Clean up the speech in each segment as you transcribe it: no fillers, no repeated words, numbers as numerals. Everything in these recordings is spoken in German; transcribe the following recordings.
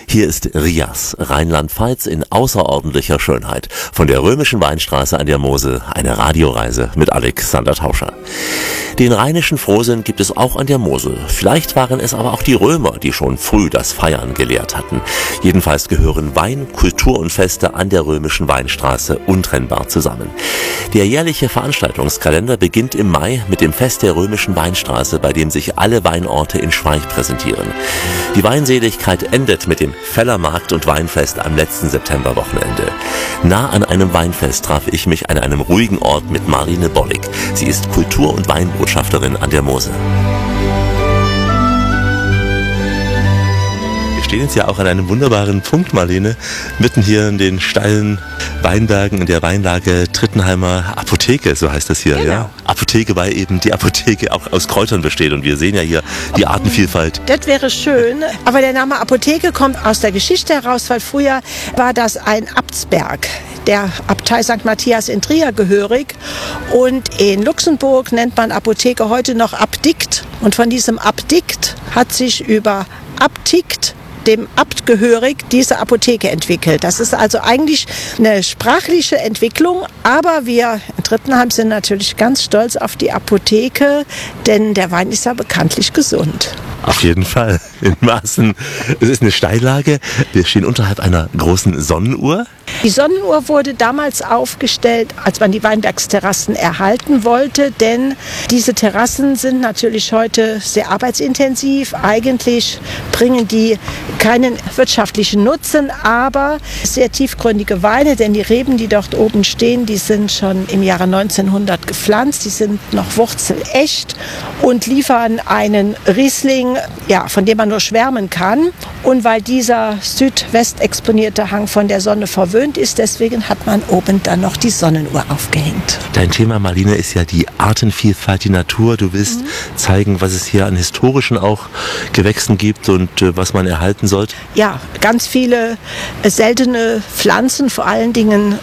Hier ist Rias, Rheinland-Pfalz in außerordentlicher Schönheit. Von der römischen Weinstraße an der Mosel, eine Radioreise mit Alexander Tauscher. Den rheinischen Frohsinn gibt es auch an der Mosel. Vielleicht waren es aber auch die Römer, die schon früh das Feiern gelehrt hatten. Jedenfalls gehören Wein, Kultur und Feste an der römischen Weinstraße untrennbar zusammen. Der jährliche Veranstaltungskalender beginnt im Mai mit dem Fest der römischen Weinstraße, bei dem sich alle Weinorte in Schweich präsentieren. Die Weinseligkeit endet mit dem Fellermarkt und Weinfest am letzten Septemberwochenende. Nah an einem Weinfest traf ich mich an einem ruhigen Ort mit Marlene Bollig. Sie ist Kultur- und Weinbotschafterin an der Mosel. Wir stehen jetzt ja auch an einem wunderbaren Punkt, Marlene, mitten hier in den steilen Weinbergen in der Weinlage Trittenheimer Apotheke, so heißt das hier. Genau. Ja? Apotheke, weil eben die Apotheke auch aus Kräutern besteht und wir sehen ja hier die Artenvielfalt. Das wäre schön, aber der Name Apotheke kommt aus der Geschichte heraus, weil früher war das ein Abtsberg, der Abtei St. Matthias in Trier gehörig, und in Luxemburg nennt man Apotheke heute noch Abdikt, und von diesem Abdikt hat sich über Abtikt, dem Abt gehörig, diese Apotheke entwickelt. Das ist also eigentlich eine sprachliche Entwicklung, aber wir in Trittenheim sind natürlich ganz stolz auf die Apotheke, denn der Wein ist ja bekanntlich gesund. Auf jeden Fall, in Maßen. Es ist eine Steillage, wir stehen unterhalb einer großen Sonnenuhr. Die Sonnenuhr wurde damals aufgestellt, als man die Weinbergsterrassen erhalten wollte, denn diese Terrassen sind natürlich heute sehr arbeitsintensiv. Eigentlich bringen die keinen wirtschaftlichen Nutzen, aber sehr tiefgründige Weine, denn die Reben, die dort oben stehen, die sind schon im Jahre 1900 gepflanzt, die sind noch wurzelecht und liefern einen Riesling, ja, von dem man nur schwärmen kann. Und weil dieser südwest exponierte Hang von der Sonne verwöhnt ist, deswegen hat man oben dann noch die Sonnenuhr aufgehängt. Dein Thema, Marlene, ist ja die Artenvielfalt, die Natur. Du willst zeigen, was es hier an historischen auch Gewächsen gibt und was man erhalten sollte. Ja, ganz viele seltene Pflanzen, vor allen Dingen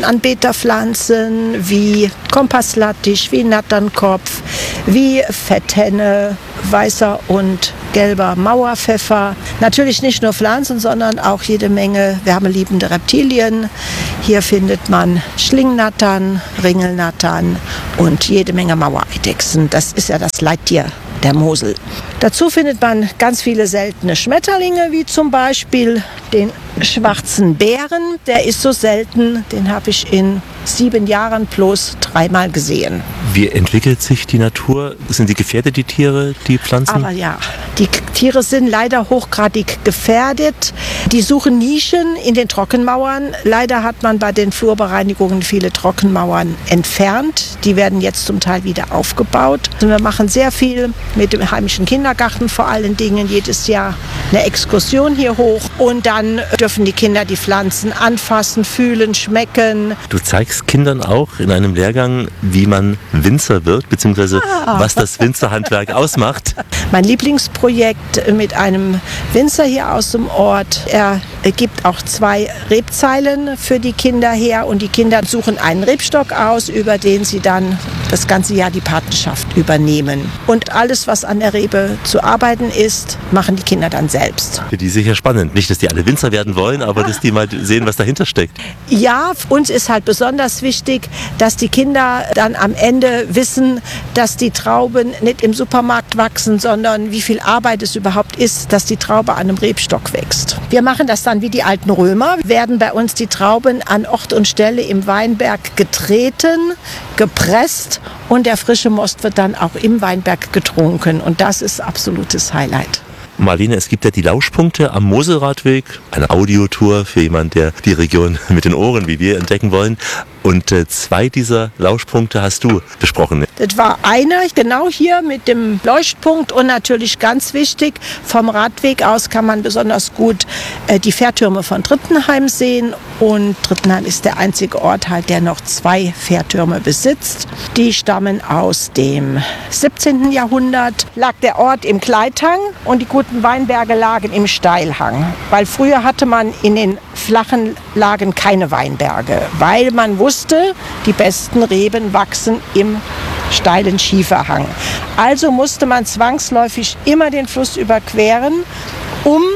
Sonnenanbeterpflanzen wie Kompasslattich, wie Natternkopf, wie Fetthenne, weißer und gelber Mauerpfeffer. Natürlich nicht nur Pflanzen, sondern auch jede Menge wärmeliebende Reptilien. Hier findet man Schlingnattern, Ringelnattern und jede Menge Mauereidechsen. Das ist ja das Leittier der Mosel. Dazu findet man ganz viele seltene Schmetterlinge, wie zum Beispiel den schwarzen Bären. Der ist so selten, den habe ich in 7 Jahren plus 3-mal gesehen. Wie entwickelt sich die Natur? Sind die gefährdet, die Tiere, die Pflanzen? Aber ja, die Tiere sind leider hochgradig gefährdet. Die suchen Nischen in den Trockenmauern. Leider hat man bei den Flurbereinigungen viele Trockenmauern entfernt. Die werden jetzt zum Teil wieder aufgebaut. Und wir machen sehr viel mit dem heimischen Kindergarten, vor allen Dingen jedes Jahr eine Exkursion hier hoch. Und dann dürfen die Kinder die Pflanzen anfassen, fühlen, schmecken. Du zeigst Kindern auch in einem Lehrgang, wie man Winzer wird, beziehungsweise was das Winzerhandwerk ausmacht. Mein Lieblingsprojekt mit einem Winzer hier aus dem Ort. Er gibt auch 2 Rebzeilen für die Kinder her und die Kinder suchen einen Rebstock aus, über den sie dann das ganze Jahr die Patenschaft übernehmen. Und alles, was an der Rebe zu arbeiten ist, machen die Kinder dann selbst. Für die sicher spannend. Nicht, dass die alle Winzer werden wollen, aber dass die mal sehen, was dahinter steckt. Ja, uns ist halt besonders wichtig, dass die Kinder dann am Ende wissen, dass die Trauben nicht im Supermarkt wachsen, sondern wie viel Arbeit es überhaupt ist, dass die Traube an einem Rebstock wächst. Wir machen das dann wie die alten Römer, werden bei uns die Trauben an Ort und Stelle im Weinberg getreten, gepresst und der frische Most wird dann auch im Weinberg getrunken und das ist absolutes Highlight. Marlene, es gibt ja die Lauschpunkte am Moselradweg, eine Audiotour für jemanden, der die Region mit den Ohren wie wir entdecken wollen. Und 2 dieser Lauschpunkte hast du besprochen. Das war einer, genau hier mit dem Leuchtpunkt und natürlich ganz wichtig, vom Radweg aus kann man besonders gut die Fährtürme von Trittenheim sehen und Trittenheim ist der einzige Ort halt, der noch 2 Fährtürme besitzt. Die stammen aus dem 17. Jahrhundert, lag der Ort im Gleithang und die guten Weinberge lagen im Steilhang, weil früher hatte man in den flachen Lagen keine Weinberge, weil man wusste, die besten Reben wachsen im steilen Schieferhang. Also musste man zwangsläufig immer den Fluss überqueren, um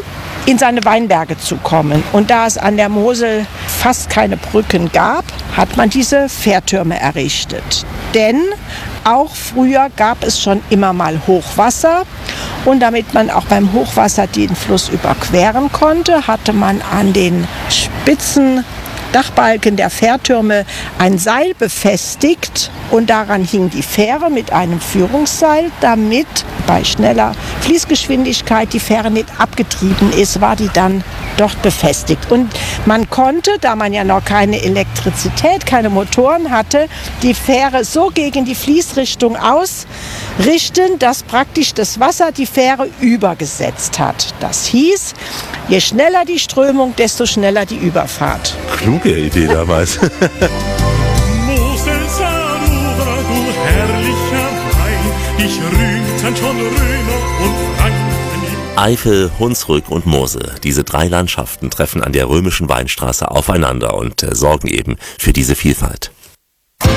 in seine Weinberge zu kommen. Und da es an der Mosel fast keine Brücken gab, hat man diese Fährtürme errichtet. Denn auch früher gab es schon immer mal Hochwasser. Und damit man auch beim Hochwasser den Fluss überqueren konnte, hatte man an den spitzen Dachbalken der Fährtürme ein Seil befestigt und daran hing die Fähre mit einem Führungsseil, damit bei schneller Fließgeschwindigkeit die Fähre nicht abgetrieben ist, war die dann dort befestigt. Und man konnte, da man ja noch keine Elektrizität, keine Motoren hatte, die Fähre so gegen die Fließrichtung ausrichten, dass praktisch das Wasser die Fähre übergesetzt hat. Das hieß, je schneller die Strömung, desto schneller die Überfahrt. Kluge Idee damals. Mosel, Saarlouver, du herrlicher Wein, dich rühmten schon Römer und Franken. Eifel, Hunsrück und Mosel. Diese 3 Landschaften treffen an der römischen Weinstraße aufeinander und sorgen eben für diese Vielfalt.